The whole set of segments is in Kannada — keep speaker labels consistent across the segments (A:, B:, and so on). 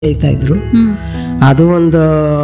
A: ಐತಾ ಇದ್ರು.
B: ಹ್ಮ್
A: ಅದು ಒಂದು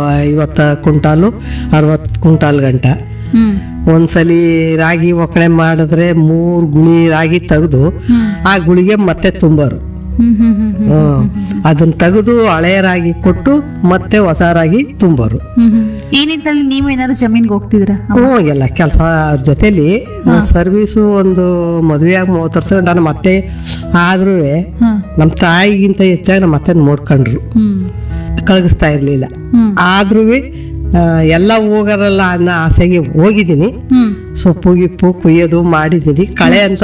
A: 50 ಕ್ವಿಂಟಾಲು 60 ಕ್ವಿಂಟಾಲ್ ಗಂಟ.
B: ಹ್ಮ್
A: ಒಂದ್ಸಲಿ ರಾಗಿ ಒಕ್ಕಣೆ ಮಾಡಿದ್ರೆ 3 ಗುಳಿ ರಾಗಿ ತೆಗೆದು ಆ ಗುಳಿಗೆ ಮತ್ತೆ ತುಂಬರು.
B: ಹ್ಮ್ ಹ್ಮ್ ಹ್ಮ್ ಹ್ಮ್
A: ಅದನ್ನ ತೆಗೆದು ಹಳೆ ರಾಗಿ ಕೊಟ್ಟು ಮತ್ತೆ ಹೊಸ ರಾಗಿ ತುಂಬರು.
B: ಈ ನಿಟ್ಟಿನಲ್ಲಿ ನೀವು ಏನಾದ್ರು ಜಮೀನ್ಗೆ ಹೋಗ್ತಿದ್ದೀರಾ?
A: ಎಲ್ಲ ಕೆಲಸ ಅವ್ರ ಜೊತೆಲಿ ಸರ್ವೀಸು ಒಂದು ಮದುವೆಯಾಗಿ 30 ವರ್ಷ ನಾನು ಮತ್ತೆ ಆದ್ರೂ
B: ಹಾ.
A: ನಮ್ಮ ತಾಯಿಗಿಂತ ಹೆಚ್ಚಾಗಿ ನಮ್ಮ ಮತ್ತೆ ನೋಡ್ಕೊಂಡ್ರು,
B: ಹ್ಮ್
A: ಕಳಗಿಸ್ತಾ ಇರ್ಲಿಲ್ಲ.
B: ಹ್ಮ್
A: ಆದ್ರೂ ಎಲ್ಲ ಹೋಗೋರಲ್ಲ ಅನ್ನೋ ಆಸೆಗೆ ಹೋಗಿದ್ದೀನಿ.
B: ಹ್ಮ್
A: ಸೊಪ್ಪು ಗಿಪ್ಪು ಕುಯ್ಯೋದು ಮಾಡಿದ್ದೀನಿ. ಕಳೆ ಅಂತ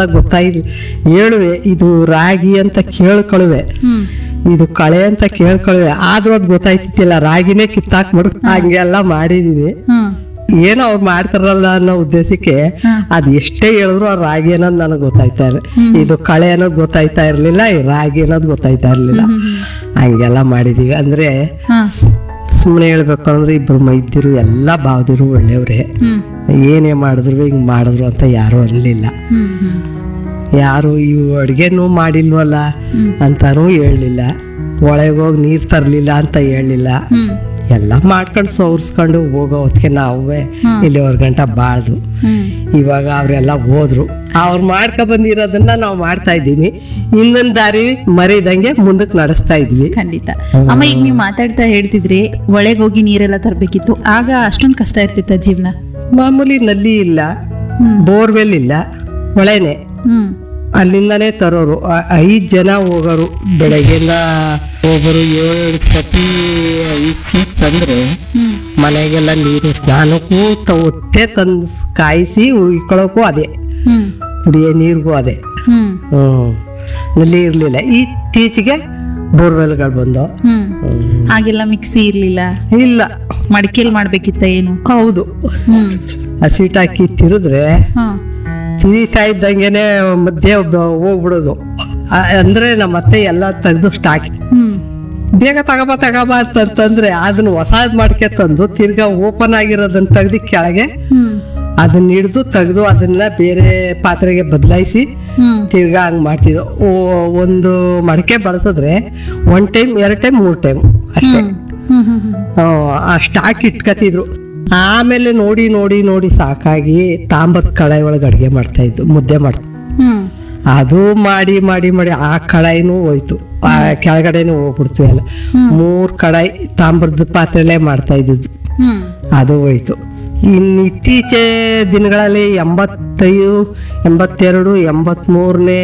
A: ಹೇಳುವೆ, ಇದು ರಾಗಿ ಅಂತ ಕೇಳ್ಕೊಳುವೆ,
B: ಹ್ಮ್
A: ಇದು ಕಳೆ ಅಂತ ಕೇಳ್ಕೊಳುವೆ. ಆದ್ರೂ ಅದು ಗೊತ್ತಾಯ್ತಿಲ್ಲ, ರಾಗಿನೇ ಕಿತ್ತಾಕ್ಬಿಡು ಹಂಗೆಲ್ಲ ಮಾಡಿದೀನಿ.
B: ಹ್ಮ್
A: ಏನೋ ಅವ್ರು ಮಾಡ್ತಾರಲ್ಲ ಅನ್ನೋ ಉದ್ದೇಶಕ್ಕೆ ಅದ್ ಎಷ್ಟೇ ಹೇಳಿದ್ರು ಆ ರಾಗಿ ಅನ್ನೋದು ನನಗೆ ಗೊತ್ತಾಯ್ತಾ ಇದು ಕಳೆ ಅನ್ನೋದು ಗೊತ್ತಾಯ್ತಾ ಇರ್ಲಿಲ್ಲ, ಈ ರಾಗಿ ಅನ್ನೋದು ಗೊತ್ತಾಯ್ತಾ ಇರ್ಲಿಲ್ಲ. ಹಂಗೆಲ್ಲ ಮಾಡಿದೀವಿ. ಅಂದ್ರೆ
B: ಹಾ.
A: ಸುಮ್ಮನೆ ಹೇಳ್ಬೇಕು ಅಂದ್ರೆ ಇಬ್ರು ಮೈದಿರು ಎಲ್ಲ ಭಾವದಿರು ಒಳ್ಳೆಯವ್ರೆ.
B: ಹ್ಮ್
A: ಏನೇ ಮಾಡಿದ್ರು ಹಿಂಗ್ ಮಾಡಿದ್ರು ಅಂತ ಯಾರು ಅನ್ಲಿಲ್ಲ.
B: ಹ್ಮ್ ಹ್ಮ್
A: ಯಾರು ಇವು ಅಡ್ಗೆನೂ ಮಾಡಿಲ್ವಲ್ಲ ಅಂತಾನೂ ಹೇಳಲಿಲ್ಲ, ಒಳಗೋಗಿ ನೀರ್ ತರ್ಲಿಲ್ಲ ಅಂತ ಹೇಳಲಿಲ್ಲ.
B: ಹ್ಮ್
A: ಎಲ್ಲ ಮಾಡ್ಕೊಂಡು ಸೋರ್ಸ್ಕೊಂಡು ಹೋಗೋ ಹೊತ್ತಿಗೆ ನಾವೇ ಇಲ್ಲಿವರೆಗೆ ಗಂಟ ಬಾಳ್ದು.
B: ಹ್ಮ್
A: ಇವಾಗ ಅವರೆಲ್ಲ ಹೋದ್ರು, ಅವ್ರು ಮಾಡ್ಕೊ ಬಂದಿರೋದನ್ನ ನಾವು ಮಾಡ್ತಾ ಇದ್ದೀವಿ. ಇನ್ನೊಂದ್ ದಾರಿ ಮರಿದಂಗೆ ಮುಂದಕ್ಕೆ ನಡೆಸ್ತಾ ಇದ್ವಿ.
B: ಖಂಡಿತ. ಅಮ್ಮ, ಈಗ ನೀವು ಮಾತಾಡ್ತಾ ಹೇಳ್ತಿದ್ರಿ ಒಳಗೆ ಹೋಗಿ ನೀರೆಲ್ಲ ತರ್ಬೇಕಿತ್ತು, ಆಗ ಅಷ್ಟೊಂದು ಕಷ್ಟ ಇರ್ತಿತ್ತ ಜೀವನ?
A: ಮಾಮೂಲಿ ನಲ್ಲಿ ಇಲ್ಲ, ಬೋರ್ವೆಲ್ ಇಲ್ಲ, ಹೊಳೆನೆ.
B: ಹ್ಮ್
A: ಅಲ್ಲಿಂದಾನೇ ತರೋರು. 5 ಜನ ಹೋಗೋರು. ಬೆಳಗ್ಗೆಯಿಂದ ಒಬ್ಬರು 7 ಸತಿ 5 ಸೀಟ್ ತಂದ್ರೆ
B: ಹ್ಮ್
A: ಮನೆಗೆಲ್ಲ ನೀರು ಸ್ನಾನಕ್ಕೂ ಹೊಟ್ಟೆ ತಂದು ಕಾಯಿಸಿ ಉಯ್ಕೊಳ್ಳೋಕ್ಕೂ ಅದೇ,
B: ಹ್ಮ್
A: ಕುಡಿಯೋ ನೀರಿಗೂ ಅದೇ.
B: ಹ್ಮ್
A: ನಲ್ಲಿ ಇರ್ಲಿಲ್ಲ. ಇತ್ತೀಚೆಗೆ ಬೋರ್ವೆಲ್ಗಳು ಬಂದು.
B: ಹ್ಮ್ ಹಾಗೆಲ್ಲ ಮಿಕ್ಸಿ ಇರ್ಲಿಲ್ಲ,
A: ಇಲ್ಲ,
B: ಮಡಿಕೆಲ್ ಮಾಡ್ಬೇಕಿತ್ತ ಏನು?
A: ಹೌದು.
B: ಹ್ಮ್
A: ಆ ಸ್ವೀಟ್ ಹಾಕಿ ತಿರುದ್ರೆ
B: ಹ್ಮ್
A: ತಿರಿತಾ ಇದ್ದಂಗೆನೆ ಮಧ್ಯೆ ಹೋಗ್ಬಿಡೋದು. ಅಂದ್ರೆ ನಮ್ಮ ಅತ್ತೆ ಎಲ್ಲ ತೆಗೆದು ಸ್ಟಾಕ್
B: ಹ್ಮ್
A: ಬೇಗ ತಗಬ ಅಂತಂದ್ರೆ ಅದನ್ನ ಹೊಸಾದ್ ಮಾಡ್ಕೆ ತಂದು ತಿರ್ಗಾ ಓಪನ್ ಆಗಿರೋದನ್ನ ತೆಗ್ದು ಕೆಳಗೆ
B: ಹ್ಮ್
A: ಅದನ್ನ ಹಿಡಿದು ತೆಗೆದು ಅದನ್ನ ಬೇರೆ ಪಾತ್ರೆಗೆ ಬದಲಾಯಿಸಿ
B: ಹ್ಮ್
A: ತಿರ್ಗಾ ಹಂಗ್ ಮಾಡ್ತಿದ್ವು. ಒಂದು ಮಡಕೆ ಬಳಸಿದ್ರೆ 1 ಟೈಮ್ 2 ಟೈಮ್ 3 ಟೈಮ್ ಅಷ್ಟೇ.
B: ಹ್ಮ್ ಹ್ಮ್ ಹ್ಮ್
A: ಆ ಸ್ಟಾಕ್ ಇಟ್ಕತಿದ್ರು. ಆಮೇಲೆ ನೋಡಿ ನೋಡಿ ನೋಡಿ ಸಾಕಾಗಿ ತಾಂಬದ ಕಡಾಯಿ ಒಳಗೆ ಅಡ್ಗೆ ಮಾಡ್ತಾ ಇದ್ದು, ಮುದ್ದೆ ಮಾಡ್ತಾ.
B: ಹ್ಮ್
A: ಅದು ಮಾಡಿ ಮಾಡಿ ಮಾಡಿ ಆ ಕಡಾಯಿನೂ ಹೋಯ್ತು, ಆ ಕೆಳಗಡೆನೂ ಹೋಗ್ಬಿಡ್ತು ಎಲ್ಲ. 3 ಕಡಾಯಿ ತಾಮ್ರದ ಪಾತ್ರೆಲೇ ಮಾಡ್ತಾ ಇದ್ದಿದ್ದು,
B: ಹ್ಮ್
A: ಅದು ಹೋಯ್ತು. ಇನ್ನು ಇತ್ತೀಚೆ ದಿನಗಳಲ್ಲಿ 85, 82, 83ನೇ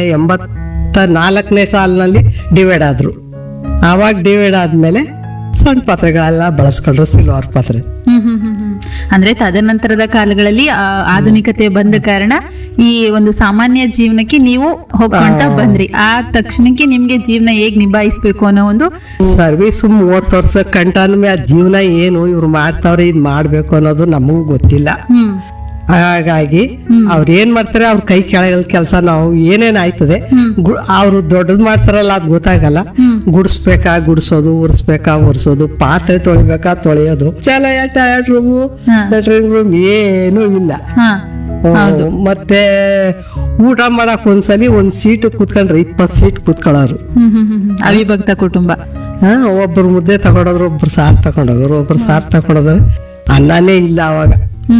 A: 84ನೇ ಸಾಲಿನಲ್ಲಿ ಡಿವೈಡ್ ಆದ್ರು. ಆವಾಗ ಡಿವೈಡ್ ಆದ್ಮೇಲೆ ಸಣ್ಣ ಪಾತ್ರೆಗಳೆಲ್ಲ ಬಳಸ್ಕೊಂಡ್ರು, ಸಿಲ್ವರ್ ಪಾತ್ರೆ.
B: ಹ್ಮ್ ಹ್ಮ್ ಹ್ಮ್ ಹ್ಮ್. ಅಂದ್ರೆ ತದನಂತರದ ಕಾಲಗಳಲ್ಲಿ ಆಧುನಿಕತೆ ಬಂದ ಕಾರಣ ಈ ಒಂದು ಸಾಮಾನ್ಯ ಜೀವನಕ್ಕೆ ನೀವು ಹೋಗ್ಕೊಂತ ಬಂದ್ರಿ. ಆ ತಕ್ಷಣಕ್ಕೆ ನಿಮ್ಗೆ ಜೀವನ ಹೇಗ್ ನಿಭಾಯಿಸ್ಬೇಕು ಅನ್ನೋ ಒಂದು
A: ಸರ್ವಿಸ್ 30 ವರ್ಷ ಕಂಟಾನು ಆ ಜೀವನ ಏನು ಇವ್ರು ಮಾಡ್ತಾವ್ರೆ, ಇದ್ ಮಾಡ್ಬೇಕು ಅನ್ನೋದು ನಮಗೂ ಗೊತ್ತಿಲ್ಲ.
B: ಹ್ಮ್
A: ಹಾಗಾಗಿ ಅವ್ರ ಏನ್ ಮಾಡ್ತಾರೆ, ಅವ್ರ ಕೈ ಕೆಳಗಲ್ ಕೆಲಸ ನಾವು ಏನೇನ್ ಆಯ್ತದೆ ಅವ್ರು ದೊಡ್ಡದ್ ಮಾಡ್ತಾರಲ್ಲ ಅದ್ ಗೊತ್ತಾಗಲ್ಲ. ಗುಡಿಸ್ಬೇಕಾ ಗುಡಿಸೋದು, ಉರ್ಸ್ಬೇಕಾ ಉರ್ಸೋದು, ಪಾತ್ರೆ ತೊಳಿಬೇಕಾ ತೊಳೆಯೋದು, ಚಲಯ ಟಾಯ್ಲೆಟ್ ರೂಮು ಲೆಟ್ರಿನ್ ರೂಮ್ ಏನೂ ಇಲ್ಲ.
B: ಹಾ
A: ಮತ್ತೆ ಊಟ ಮಾಡಕ್ ಒಂದ್ಸಲಿ ಒಂದ್ ಸೀಟ್ ಕೂತ್ಕೊಂಡ್ರೆ 20 ಸೀಟ್ ಕೂತ್ಕೊಳ್ಳೋರು.
B: ಹ್ಮ್ ಹ್ಮ್ ಹ್ಮ್ ಹ್ಮ್. ಅವಿಭಕ್ತ ಕುಟುಂಬ.
A: ಒಬ್ರು ಮುದ್ದೆ ತಗೊಂಡೋದ್ರು, ಒಬ್ರು ಸಾರ್ ತಗೊಂಡೋದ್ರು, ಒಬ್ರು ಸಾರ್ ತಗೊಂಡೋದ್ರು. ಅನ್ನನೇ ಇಲ್ಲ ಅವಾಗ.